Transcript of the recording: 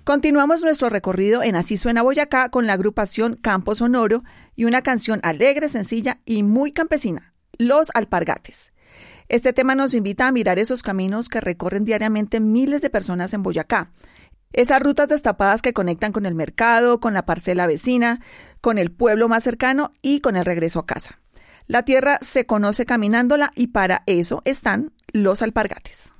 Continuamos nuestro recorrido en Así Suena Boyacá con la agrupación Campo Sonoro y una canción alegre, sencilla y muy campesina, Los Alpargates. Este tema nos invita a mirar esos caminos que recorren diariamente miles de personas en Boyacá. Esas rutas destapadas que conectan con el mercado, con la parcela vecina, con el pueblo más cercano y con el regreso a casa. La tierra se conoce caminándola y para eso están los alpargates.